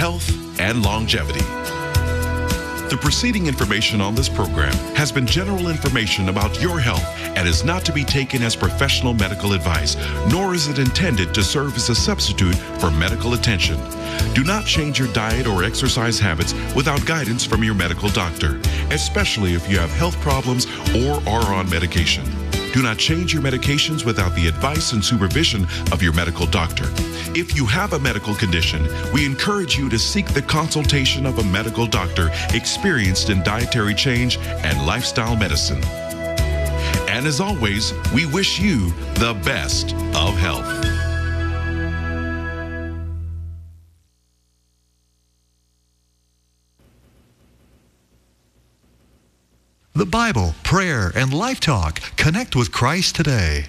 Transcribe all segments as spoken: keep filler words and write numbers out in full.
health and longevity. The preceding information on this program has been general information about your health and is not to be taken as professional medical advice, nor is it intended to serve as a substitute for medical attention. Do not change your diet or exercise habits without guidance from your medical doctor, especially if you have health problems or are on medication. Do not change your medications without the advice and supervision of your medical doctor. If you have a medical condition, we encourage you to seek the consultation of a medical doctor experienced in dietary change and lifestyle medicine. And as always, we wish you the best of health. The Bible, prayer, and Life Talk. Connect with Christ today.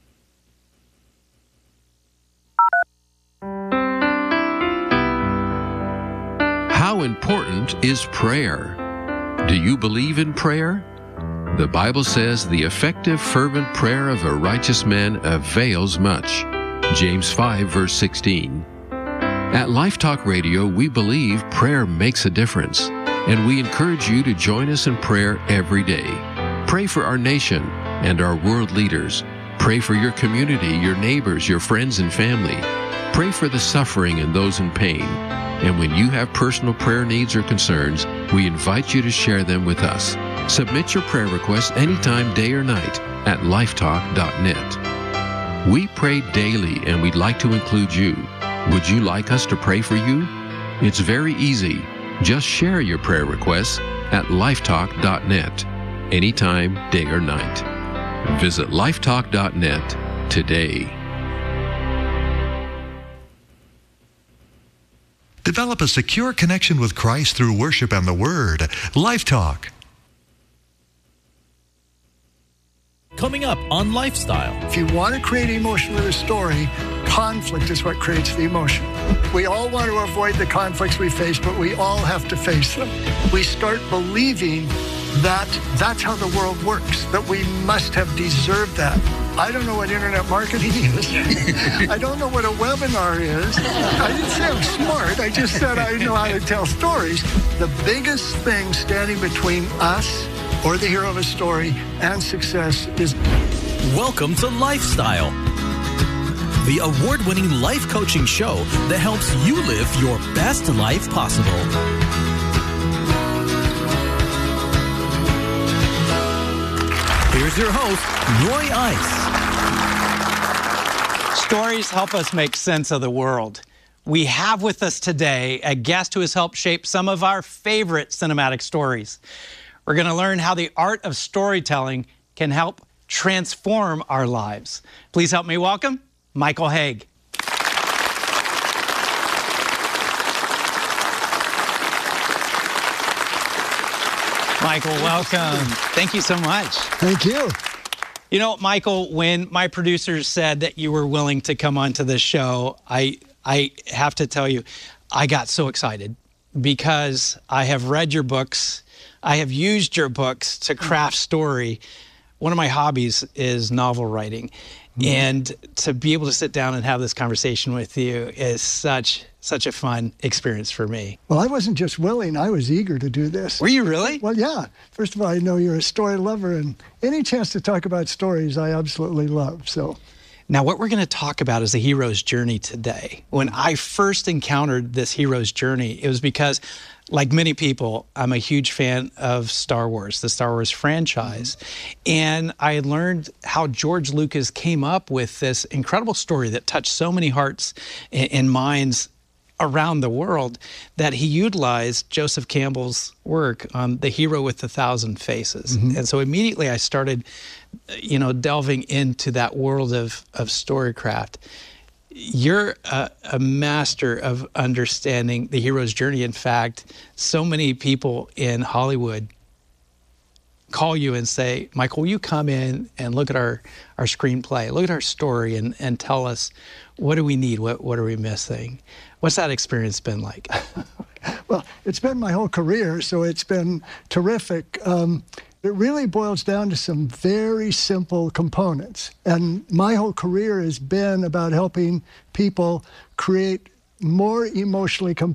How important is prayer? Do you believe in prayer? The Bible says the effective, fervent prayer of a righteous man avails much. James five, verse sixteen. At Life Talk Radio, we believe prayer makes a difference, and we encourage you to join us in prayer every day. Pray for our nation and our world leaders. Pray for your community, your neighbors, your friends and family. Pray for the suffering and those in pain. And when you have personal prayer needs or concerns, we invite you to share them with us. Submit your prayer requests anytime, day or night, at lifetalk dot net. We pray daily, and we'd like to include you. Would you like us to pray for you? It's very easy. Just share your prayer requests at lifetalk dot net, anytime, day or night. Visit lifetalk dot net today. Develop a secure connection with Christ through worship and the Word. Life Talk. Coming up on Lifestyle. If you want to create emotion with a story, conflict is what creates the emotion. We all want to avoid the conflicts we face, but we all have to face them. We start believing that that's how the world works, that we must have deserved that. I don't know what internet marketing is. I don't know what a webinar is. I didn't say I'm smart. I just said I know how to tell stories. The biggest thing standing between us or the hero of a story and success is... Welcome to Lifestyle, the award-winning life coaching show that helps you live your best life possible. Here's your host, Roy Ice. Stories help us make sense of the world. We have with us today a guest who has helped shape some of our favorite cinematic stories. We're going to learn how the art of storytelling can help transform our lives. Please help me welcome Michael Hauge. Michael, welcome. Thank you so much. Thank you. You know, Michael, when my producers said that you were willing to come onto this show, I I have to tell you, I got so excited because I have read your books. I have used your books to craft story. One of my hobbies is novel writing. Mm-hmm. And to be able to sit down and have this conversation with you is such such a fun experience for me. Well, I wasn't just willing, I was eager to do this. Were you really? Well, yeah. First of all, I know you're a story lover, and any chance to talk about stories, I absolutely love, so. Now, what we're going to talk about is the hero's journey today. When I first encountered this hero's journey, it was because, like many people, I'm a huge fan of Star Wars, the Star Wars franchise. Mm-hmm. And I learned how George Lucas came up with this incredible story that touched so many hearts and, and minds around the world that he utilized Joseph Campbell's work on The Hero with a Thousand Faces. Mm-hmm. And so immediately I started, you know, delving into that world of, of storycraft. You're a, a master of understanding the hero's journey. In fact, so many people in Hollywood call you and say, Michael, will you come in and look at our, our screenplay, look at our story and, and tell us, what do we need? What, what are we missing? What's that experience been like? Well, it's been my whole career, so it's been terrific. Um, it really boils down to some very simple components. And my whole career has been about helping people create more emotionally compelling